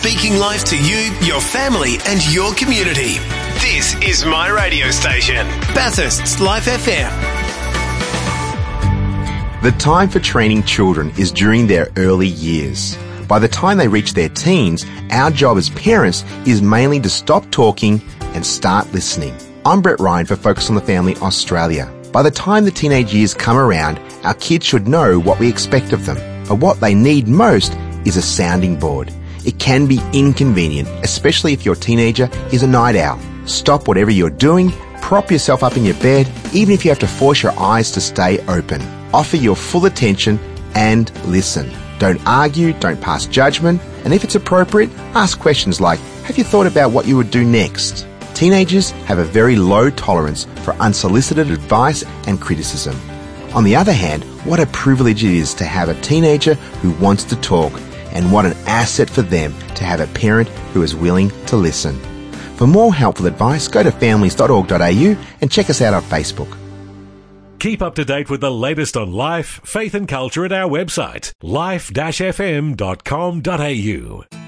speaking life to you, your family and your community. This is my radio station, Bathurst's Life FM. The time for training children is during their early years. By the time they reach their teens, our job as parents is mainly to stop talking and start listening. I'm Brett Ryan for Focus on the Family Australia. By the time the teenage years come around, our kids should know what we expect of them. But what they need most is a sounding board. It can be inconvenient, especially if your teenager is a night owl. Stop whatever you're doing, prop yourself up in your bed, even if you have to force your eyes to stay open. Offer your full attention and listen. Don't argue, don't pass judgment, and if it's appropriate, ask questions like, have you thought about what you would do next? Teenagers have a very low tolerance for unsolicited advice and criticism. On the other hand, what a privilege it is to have a teenager who wants to talk, and what an asset for them to have a parent who is willing to listen. For more helpful advice, go to families.org.au and check us out on Facebook. Keep up to date with the latest on life, faith and culture at our website, life-fm.com.au.